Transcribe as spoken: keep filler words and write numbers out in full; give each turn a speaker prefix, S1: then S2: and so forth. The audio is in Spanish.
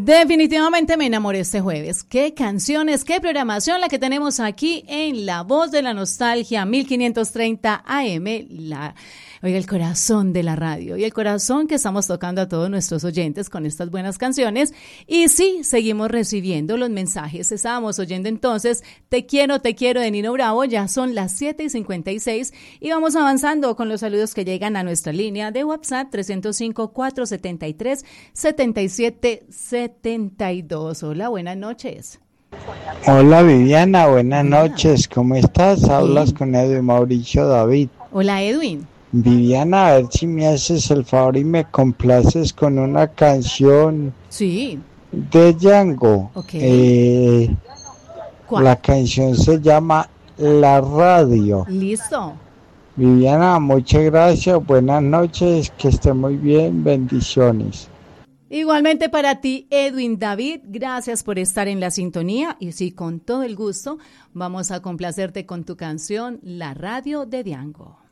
S1: Definitivamente me enamoré este jueves. Qué canciones, qué programación la que tenemos aquí en La Voz de la Nostalgia, mil quinientos treinta A M, la, oiga, el corazón de la radio y el corazón que estamos tocando a todos nuestros oyentes con estas buenas canciones. Y sí, seguimos recibiendo los mensajes. Estábamos oyendo entonces Te quiero, te quiero de Nino Bravo. Ya son las siete y cincuenta y seis y vamos avanzando con los saludos que llegan a nuestra línea de WhatsApp tres cero cinco, cuatro siete tres, siete siete setenta y dos. Hola, buenas noches.
S2: Hola Viviana, buenas
S1: Hola.
S2: noches, ¿cómo estás? Hablas
S1: Bien.
S2: con Edwin Mauricio David.
S1: Hola, Edwin.
S2: Viviana, a ver si me haces el favor y me complaces con una canción
S1: Sí.
S2: de Django.
S1: Ok.
S2: Eh,
S1: ¿Cuál?
S2: la canción se llama La Radio.
S1: Listo.
S2: Viviana, muchas gracias, buenas noches, que esté muy bien, bendiciones.
S1: Igualmente para ti, Edwin David, gracias por estar en la sintonía y sí, con todo el gusto, vamos a complacerte con tu canción La Radio de Django.